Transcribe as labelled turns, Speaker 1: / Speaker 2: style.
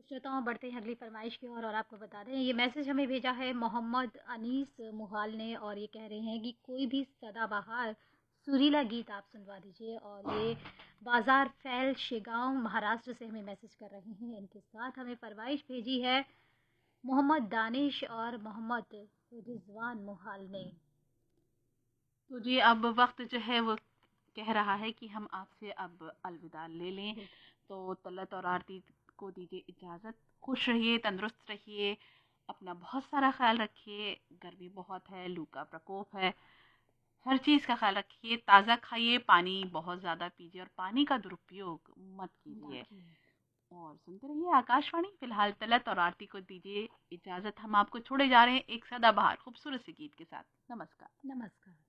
Speaker 1: श्रोताओं, बढ़ते हैं अगली फरमाइश की और आपको बता दें, ये मैसेज हमें भेजा है मोहम्मद अनीस मुहाल ने, और ये कह रहे हैं कि कोई भी सदाबहार सुरीला गीत आप सुनवा दीजिए। और ये बाजार फैल शेगांव महाराष्ट्र से हमें मैसेज कर रहे हैं। इनके साथ हमें फरमाइश भेजी है मोहम्मद दानिश और मोहम्मद रिजवान मुहाल ने।
Speaker 2: तो जी अब वक्त जो है वो कह रहा है कि हम आपसे अब अलविदा ले लें। तो तलत और आरती को दीजिए इजाज़त। खुश रहिए, तंदुरुस्त रहिए, अपना बहुत सारा ख्याल रखिए। गर्मी बहुत है, लू का प्रकोप है, हर चीज़ का ख्याल रखिए। ताज़ा खाइए, पानी बहुत ज़्यादा पीजिए और पानी का दुरुपयोग मत कीजिए। और सुनते रहिए आकाशवाणी। फिलहाल तलत और आरती को दीजिए इजाज़त। हम आपको छोड़े जा रहे हैं एक सदाबहार खूबसूरत से गीत के साथ। नमस्कार।
Speaker 1: नमस्कार।